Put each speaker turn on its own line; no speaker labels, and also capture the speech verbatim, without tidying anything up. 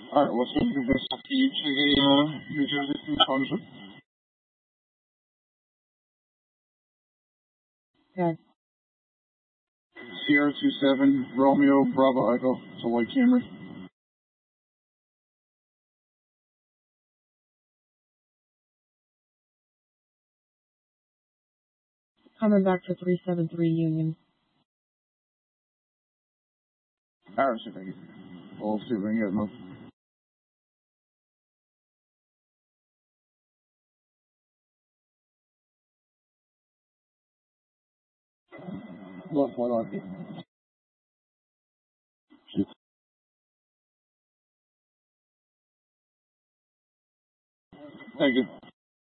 Alright, what's up? Give this to you to the uh, New Jersey Food Concept.
Okay.
Sierra two seven, Romeo, Bravo Echo. It's a white Camry.
Coming back for three seven three Union.
Alright, see if I can. We'll see if I can get enough. Left, white left. Thank you.